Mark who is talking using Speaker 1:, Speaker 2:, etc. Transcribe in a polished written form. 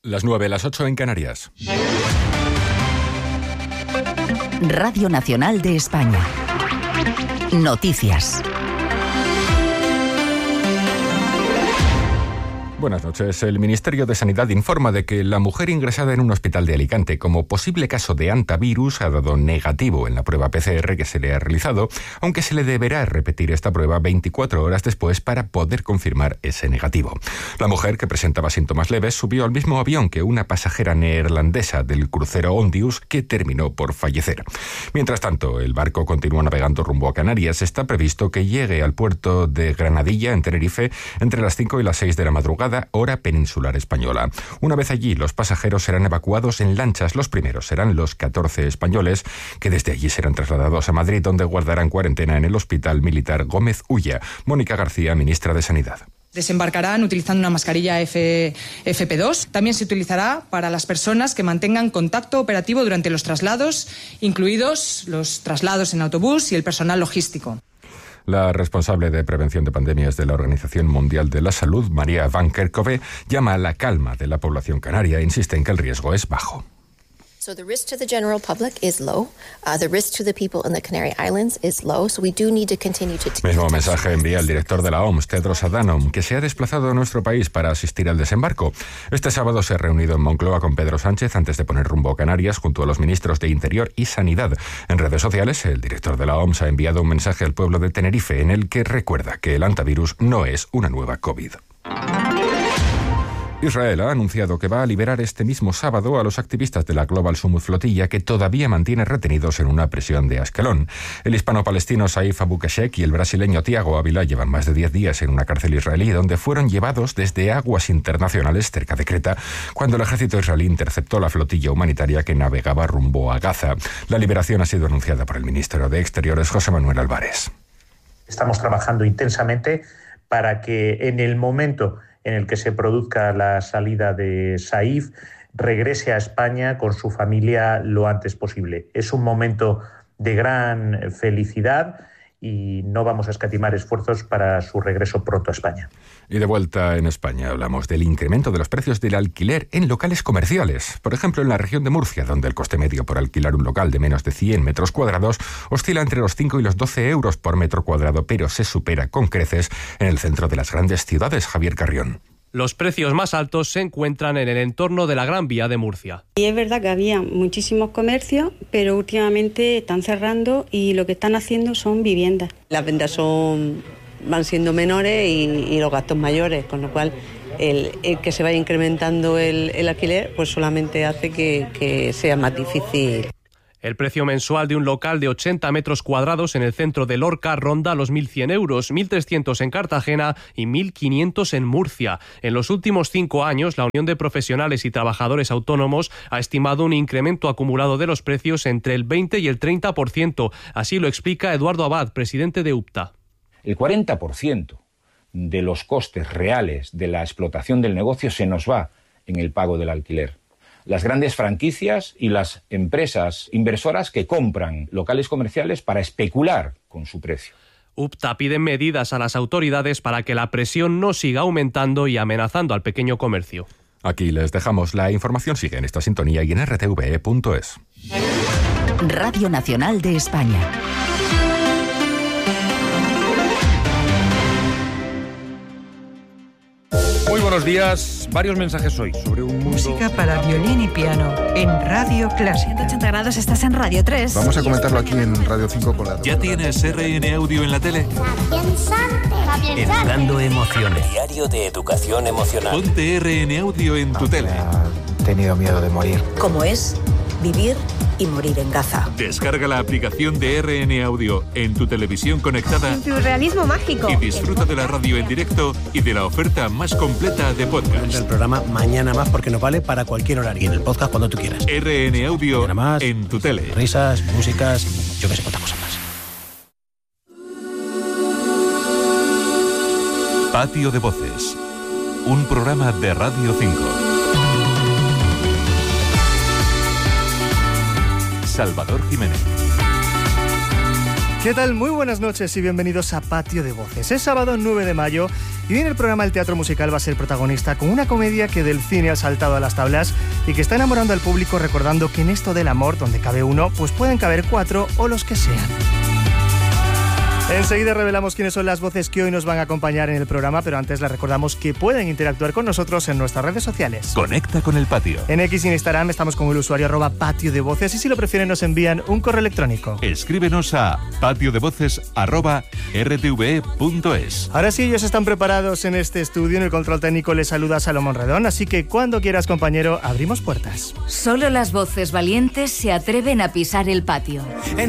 Speaker 1: Las 9, las 8 en Canarias.
Speaker 2: Radio Nacional de España. Noticias.
Speaker 1: Buenas noches. El Ministerio de Sanidad informa de que la mujer ingresada en un hospital de Alicante como posible caso de hantavirus ha dado negativo en la prueba PCR que se le ha realizado, aunque se le deberá repetir esta prueba 24 horas después para poder confirmar ese negativo. La mujer, que presentaba síntomas leves, subió al mismo avión que una pasajera neerlandesa del crucero Ondius, que terminó por fallecer. Mientras tanto, el barco continúa navegando rumbo a Canarias. Está previsto que llegue al puerto de Granadilla, en Tenerife, entre las 5 y las 6 de la madrugada, hora peninsular española. Una vez allí, los pasajeros serán evacuados en lanchas. Los primeros serán los 14 españoles, que desde allí serán trasladados a Madrid, donde guardarán cuarentena en el Hospital Militar Gómez Ulla. Mónica García, ministra de Sanidad.
Speaker 3: Desembarcarán utilizando una mascarilla FP2. También se utilizará para las personas que mantengan contacto operativo durante los traslados, incluidos los traslados en autobús y el personal logístico.
Speaker 1: La responsable de prevención de pandemias de la Organización Mundial de la Salud, María Van Kerkhove, llama a la calma de la población canaria e insiste en que el riesgo es bajo.
Speaker 4: So the risk to the general public is low. The risk to the people in the Canary Islands is low. So we do need to continue to.
Speaker 1: Mismo mensaje envía el director de la OMS, Tedros Adhanom, que se ha desplazado a nuestro país para asistir al desembarco. Este sábado se ha reunido en Moncloa con Pedro Sánchez antes de poner rumbo a Canarias junto a los ministros de Interior y Sanidad. En redes sociales, el director de la OMS ha enviado un mensaje al pueblo de Tenerife en el que recuerda que el hantavirus no es una nueva COVID. Israel ha anunciado que va a liberar este mismo sábado a los activistas de la Global Summit Flotilla, que todavía mantiene retenidos en una prisión de Ascalón. El hispano-palestino Saif Abu Kashek y el brasileño Tiago Ávila llevan más de 10 días en una cárcel israelí, donde fueron llevados desde aguas internacionales cerca de Creta, cuando el ejército israelí interceptó la flotilla humanitaria que navegaba rumbo a Gaza. La liberación ha sido anunciada por el ministro de Exteriores, José Manuel Álvarez.
Speaker 5: Estamos trabajando intensamente para que en el momento en el que se produzca la salida de Saif, regrese a España con su familia lo antes posible. Es un momento de gran felicidad y no vamos a escatimar esfuerzos para su regreso pronto a España.
Speaker 1: Y de vuelta en España hablamos del incremento de los precios del alquiler en locales comerciales. Por ejemplo, en la región de Murcia, donde el coste medio por alquilar un local de menos de 100 metros cuadrados oscila entre los 5 y los 12 euros por metro cuadrado, pero se supera con creces en el centro de las grandes ciudades. Javier Carrión.
Speaker 6: Los precios más altos se encuentran en el entorno de la Gran Vía de Murcia.
Speaker 7: Y es verdad que había muchísimos comercios, pero últimamente están cerrando y lo que están haciendo son viviendas.
Speaker 8: Las ventas van siendo menores y los gastos mayores, con lo cual el que se vaya incrementando el alquiler pues solamente hace que sea más difícil.
Speaker 6: El precio mensual de un local de 80 metros cuadrados en el centro de Lorca ronda los 1.100 euros, 1.300 en Cartagena y 1.500 en Murcia. En los últimos 5 años, la Unión de Profesionales y Trabajadores Autónomos ha estimado un incremento acumulado de los precios entre el 20 y el 30%. Así lo explica Eduardo Abad, presidente de UPTA.
Speaker 9: El 40% de los costes reales de la explotación del negocio se nos va en el pago del alquiler. Las grandes franquicias y las empresas inversoras que compran locales comerciales para especular con su precio.
Speaker 6: UPTA pide medidas a las autoridades para que la presión no siga aumentando y amenazando al pequeño comercio.
Speaker 1: Aquí les dejamos. La información sigue en esta sintonía y en rtve.es.
Speaker 2: Radio Nacional de España.
Speaker 10: Muy buenos días. Varios mensajes hoy sobre un mundo...
Speaker 11: Música para violín y piano en Radio Clásica.
Speaker 12: 180 grados, estás en Radio 3.
Speaker 13: Vamos a comentarlo aquí en Radio 5 con la...
Speaker 14: ¿Ya tienes RN Audio en la tele?
Speaker 15: Educando emociones.
Speaker 16: Diario de educación emocional.
Speaker 14: Ponte RN Audio en tu tele.
Speaker 13: He tenido miedo de morir.
Speaker 17: ¿Cómo es vivir y morir en Gaza?
Speaker 14: Descarga la aplicación de RN Audio en tu televisión conectada.
Speaker 12: Surrealismo mágico.
Speaker 14: Y disfruta de la radio en directo y de la oferta más completa de podcast.
Speaker 18: El programa Mañana Más porque nos vale para cualquier horario. Y en el podcast cuando tú quieras.
Speaker 14: RN Audio
Speaker 18: más,
Speaker 14: en tu tele.
Speaker 18: Risas, músicas, yo que sé cuántas cosas más.
Speaker 14: Patio de Voces. Un programa de Radio 5. Salvador Jiménez.
Speaker 15: ¿Qué tal? Muy buenas noches y bienvenidos a Patio de Voces. Es sábado 9 de mayo y hoy en el programa el teatro musical va a ser protagonista con una comedia que del cine ha saltado a las tablas y que está enamorando al público recordando que en esto del amor, donde cabe uno, pues pueden caber 4 o los que sean. Enseguida revelamos quiénes son las voces que hoy nos van a acompañar en el programa, pero antes les recordamos que pueden interactuar con nosotros en nuestras redes sociales.
Speaker 14: Conecta con el patio.
Speaker 15: En X y en Instagram estamos con el usuario @patio de voces y si lo prefieren nos envían un correo electrónico.
Speaker 14: Escríbenos a patiodevoces@rtve.es.
Speaker 15: Ahora sí, ellos están preparados en este estudio. En el control técnico les saluda Salomón Redón, así que cuando quieras, compañero, abrimos puertas.
Speaker 19: Solo las voces valientes se atreven a pisar el patio.